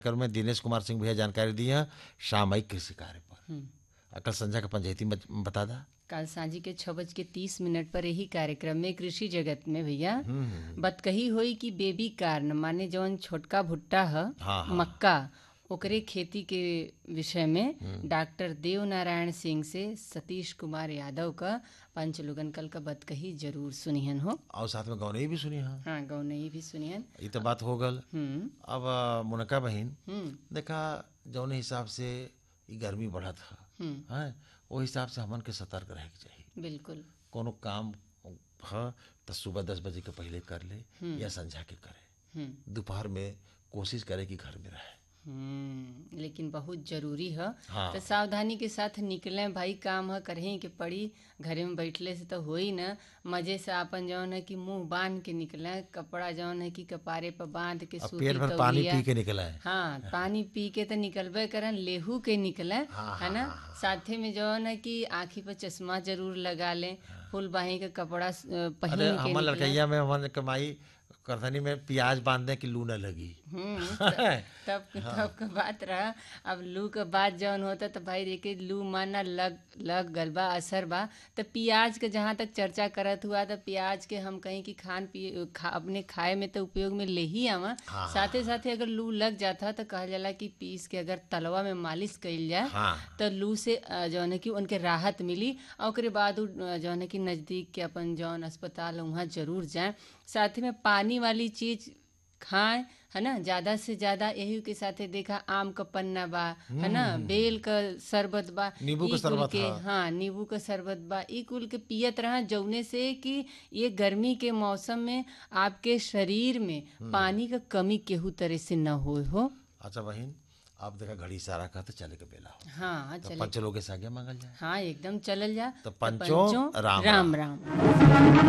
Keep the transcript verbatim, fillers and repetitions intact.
कर में दिनेश कुमार सिंह भैया जानकारी दी है सामयिक कृषि कार्य पर। अकल संध्या का पंचायती में बता दा कल सांझी के छः बज के तीस मिनट पर यही कार्यक्रम में कृषि जगत में भैया बतकही होई कि बेबी कार्न माने जौन छोटका भुट्टा है हाँ, हाँ। मक्का ओकरे खेती के विषय में डॉक्टर देव नारायण सिंह से सतीश कुमार यादव का पंचलुगन कल का बतकही जरूर सुनिहन हो। और साथ में गौनई भी सुनी हाँ हाँ गौनई भी सुनिहन। ये तो बात हो गल। अब मुनका बहन देखा जौन हिसाब से ये गर्मी बढ़त है वो हिसाब से हमन के सतर्क रहे के चाहिए। बिल्कुल कोनो काम है तो सुबह दस बजे के पहले कर ले या संझा के करे, दोपहर में कोशिश करे कि घर में रहे। हम्म लेकिन बहुत जरूरी है। हाँ। तो सावधानी के साथ निकले भाई, काम है करही के पड़ी, घरे में बैठले से तो हो ही ना। मजे से अपन जौन है कि मुंह बांध के निकले, कपड़ा जौन है कि कपारे पर बांध के सूती पेट भर पानी पी के निकला है। हाँ पानी पी के तो निकलबे करन, लेहू के निकले हाँ, है ना। हाँ, हाँ, साथे में जौन है कि आँखी पर चश्मा जरूर लगा ले, फुल बाही का कपड़ा पहन अरे के हमारे लड़कैया में हमारे कमाई करधनी में प्याज बांधने की लू न लगी। तब तब का बात रहा। अब लू का बात जौन होता तो भाई देखे लू माना लग लग गल बा, असर बा। तो प्याज के जहाँ तक चर्चा करत हुआ तो प्याज के हम कहीं कि खान पी खा, अपने खाए में तो उपयोग में ले ही आवा। हाँ, साथे साथे अगर लू लग जाता तो कहा जाला कि पीस के अगर तलवा में मालिश कइल जाए हाँ। तो लू से जौन है कि उनके राहत मिली। और ओकरे बाद जौन है कि नज़दीक के अपन जौन अस्पताल वहाँ जरूर जाए। साथ में पानी वाली चीज खाएं है ना, ज्यादा से ज्यादा। यही के साथे देखा आम का पन्ना बा है ना, बेल का शरबत बा, नींबू का शरबत के हाँ नींबू का शरबत बा, ई कुल के पियत रहा, जौने से कि ये गर्मी के मौसम में आपके शरीर में पानी का कमी केहू तरह से न हो हो। अच्छा बहन आप देखा घड़ी सारा का तो चले के बेला हो। हाँ तो चले पंच लोग के सागे मांगल जाए। हाँ एकदम चलल जा। तो पंचों राम राम, राम, राम।